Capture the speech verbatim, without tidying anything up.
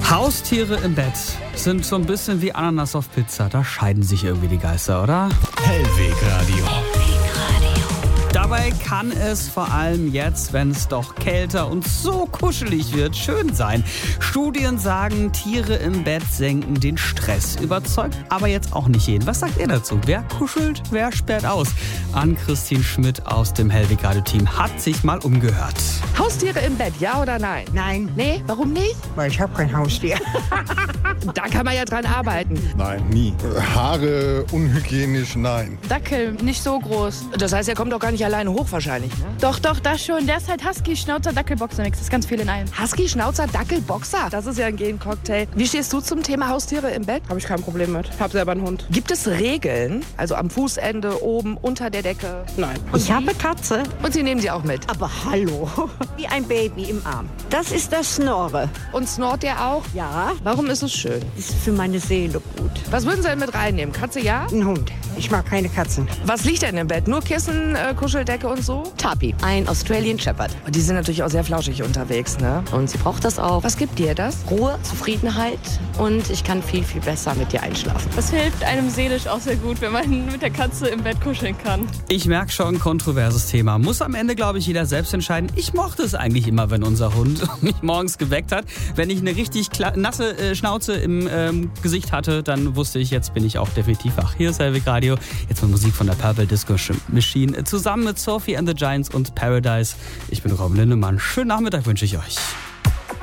Haustiere im Bett sind so ein bisschen wie Ananas auf Pizza. Da scheiden sich irgendwie die Geister, oder? Hellwegradio. Dabei kann es vor allem jetzt, wenn es doch kälter und so kuschelig wird, schön sein. Studien sagen, Tiere im Bett senken den Stress. Überzeugt aber jetzt auch nicht jeden. Was sagt ihr dazu? Wer kuschelt, wer sperrt aus? Ann-Christine Schmidt aus dem Hellwegradio-Team hat sich mal umgehört. Haustiere im Bett, ja oder nein? Nein. Nee, warum nicht? Weil ich habe kein Haustier. Da kann man ja dran arbeiten. Nein, nie. Haare unhygienisch, nein. Dackel, nicht so groß. Das heißt, er kommt doch gar nicht alleine hoch wahrscheinlich, ne? Doch, doch, das schon. Der ist halt Husky, Schnauzer, Dackel, Boxermix. Das ist ganz viel in einem. Husky, Schnauzer, Dackel, Boxer. Das ist ja ein Gen-Cocktail. Wie stehst du zum Thema Haustiere im Bett? Habe ich kein Problem mit. Hab selber einen Hund. Gibt es Regeln? Also am Fußende, oben, unter der Decke? Nein. Ich habe Katze. Und Sie nehmen sie auch mit? Aber hallo, wie ein Baby im Arm. Das ist das Snorre. Und snort der auch? Ja, Warum ist es schön? ist für meine Seele gut. Was würden Sie denn mit reinnehmen? Katze, ja? Ein Hund. Ich mag keine Katzen. Was liegt denn im Bett? Nur Kissen, äh, Kuscheldecke und so? Tapi, ein Australian Shepherd. Und die sind natürlich auch sehr flauschig unterwegs, ne? Und sie braucht das auch. Was gibt dir das? Ruhe, Zufriedenheit und ich kann viel, viel besser mit dir einschlafen. Das hilft einem seelisch auch sehr gut, wenn man mit der Katze im Bett kuscheln kann. Ich merke schon, kontroverses Thema. Muss am Ende, glaube ich, jeder selbst entscheiden. Ich mochte es eigentlich immer, wenn unser Hund mich morgens geweckt hat. Wenn ich eine richtig kla- nasse äh, Schnauze im ähm, Gesicht hatte, dann wusste ich, jetzt bin ich auch definitiv wach. Hier ist Hellwegradio. Jetzt mit Musik von der Purple Disco Machine. Zusammen mit Sophie and the Giants und Paradise. Ich bin Robin Lindemann. Schönen Nachmittag wünsche ich euch.